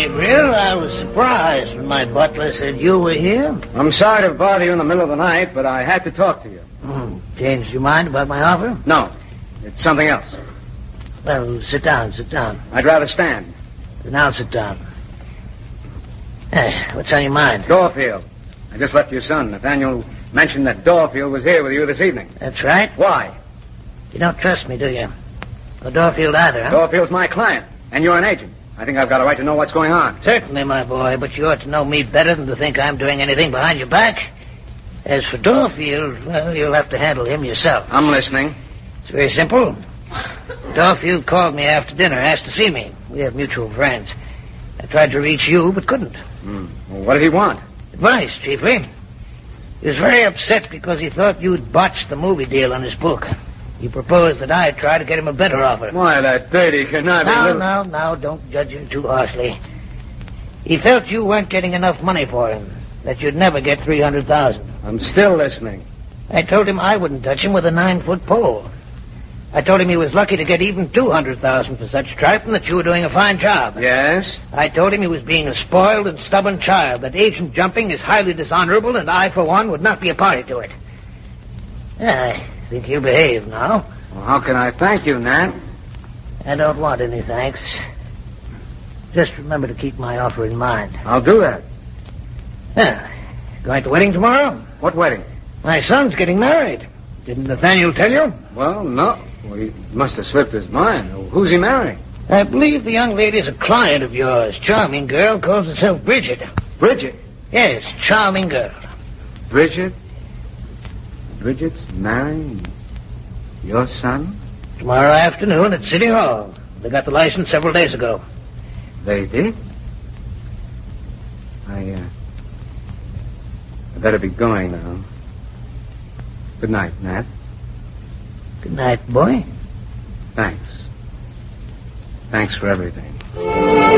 Gabriel. I was surprised when my butler said you were here. I'm sorry to bother you in the middle of the night, but I had to talk to you. Changed your mind about my offer? No, it's something else. Well, sit down. I'd rather stand. Then I'll sit down. What's on your mind? Dorfield. I just left your son. Nathaniel mentioned that Dorfield was here with you this evening. That's right. Why? You don't trust me, do you? Or Dorfield either, huh? Dorfield's my client, and you're an agent. I think I've got a right to know what's going on. Certainly, my boy, but you ought to know me better than to think I'm doing anything behind your back. As for Dorfield, well, you'll have to handle him yourself. I'm listening. It's very simple. Dorfield called me after dinner, asked to see me. We have mutual friends. I tried to reach you, but couldn't. Well, what did he want? Advice, chiefly. He was very upset because he thought you'd botched the movie deal on his book. He proposed that I try to get him a better offer. Why, that dirty conniving... Now, don't judge him too harshly. He felt you weren't getting enough money for him, that you'd never get $300,000. I'm still listening. I told him I wouldn't touch him with a 9-foot pole. I told him he was lucky to get even $200,000 for such tripe and that you were doing a fine job. Yes? I told him he was being a spoiled and stubborn child, that agent jumping is highly dishonorable, and I, for one, would not be a party to it. I think he'll behave now. Well, how can I thank you, Nat? I don't want any thanks. Just remember to keep my offer in mind. I'll do that. Going to the wedding tomorrow? What wedding? My son's getting married. Didn't Nathaniel tell you? Well, no. Well, he must have slipped his mind. Who's he marrying? I believe the young lady is a client of yours. Charming girl, calls herself Bridget. Bridget? Yes, charming girl. Bridget? Bridget's marrying your son? Tomorrow afternoon at City Hall. They got the license several days ago. They did? I better be going now. Good night, Nat. Good night, boy. Thanks. Thanks for everything.